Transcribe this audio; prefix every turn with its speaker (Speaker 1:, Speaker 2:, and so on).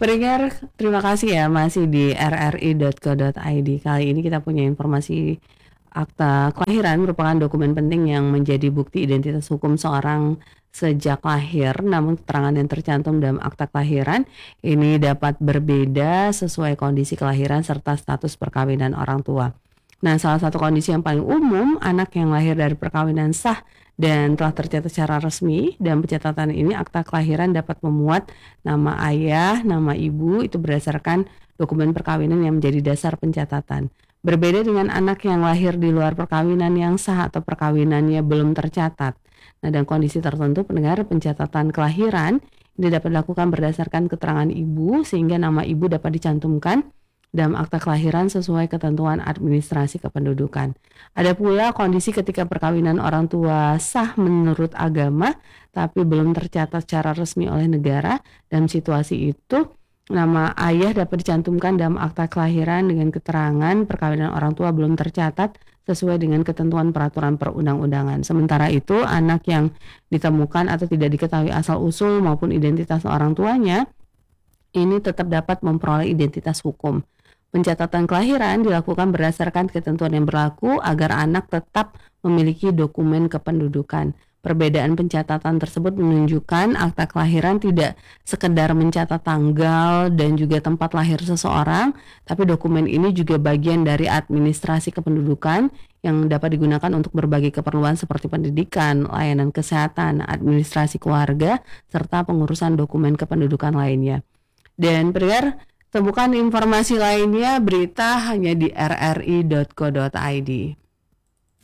Speaker 1: Pendengar, terima kasih ya masih di rri.co.id. Kali ini kita punya informasi akta kelahiran merupakan dokumen penting yang menjadi bukti identitas hukum seorang sejak lahir. Namun keterangan yang tercantum dalam akta kelahiran ini dapat berbeda sesuai kondisi kelahiran serta status perkawinan orang tua. Nah, salah satu kondisi yang paling umum, anak yang lahir dari perkawinan sah dan telah tercatat secara resmi. Dan pencatatan ini akta kelahiran dapat memuat nama ayah, nama ibu itu berdasarkan dokumen perkawinan yang menjadi dasar pencatatan. Berbeda dengan anak yang lahir di luar perkawinan yang sah atau perkawinannya belum tercatat. Nah, dan kondisi tertentu pendengar pencatatan kelahiran ini dapat dilakukan berdasarkan keterangan ibu sehingga nama ibu dapat dicantumkan dalam akta kelahiran sesuai ketentuan administrasi kependudukan. Ada pula kondisi ketika perkawinan orang tua sah menurut agama tapi belum tercatat secara resmi oleh negara. Dalam situasi itu, nama ayah dapat dicantumkan dalam akta kelahiran dengan keterangan perkawinan orang tua belum tercatat sesuai dengan ketentuan peraturan perundang-undangan. Sementara itu, anak yang ditemukan atau tidak diketahui asal-usul maupun identitas orang tuanya ini tetap dapat memperoleh identitas hukum. Pencatatan kelahiran dilakukan berdasarkan ketentuan yang berlaku agar anak tetap memiliki dokumen kependudukan. Perbedaan pencatatan tersebut menunjukkan akta kelahiran tidak sekedar mencatat tanggal dan juga tempat lahir seseorang, tapi dokumen ini juga bagian dari administrasi kependudukan yang dapat digunakan untuk berbagai keperluan seperti pendidikan, layanan kesehatan, administrasi keluarga, serta pengurusan dokumen kependudukan lainnya. Dan pendengar, temukan informasi lainnya berita hanya di rri.co.id.